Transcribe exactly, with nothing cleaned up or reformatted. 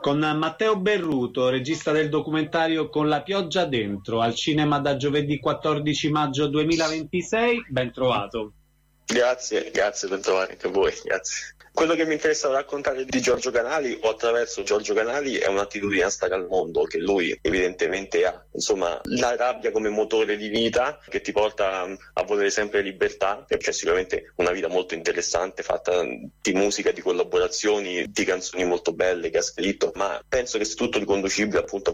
con Matteo Berruto, regista del documentario Con la pioggia dentro, al cinema da giovedì quattordici maggio duemilaventisei. Ben trovato. Grazie, grazie, ben trovati anche a voi, grazie. Quello che mi interessa raccontare di Giorgio Canali o attraverso Giorgio Canali è un'attitudine a stare al mondo che lui evidentemente ha, insomma la rabbia come motore di vita che ti porta a volere sempre libertà, perché è sicuramente una vita molto interessante fatta di musica, di collaborazioni, di canzoni molto belle che ha scritto, ma penso che sia tutto riconducibile appunto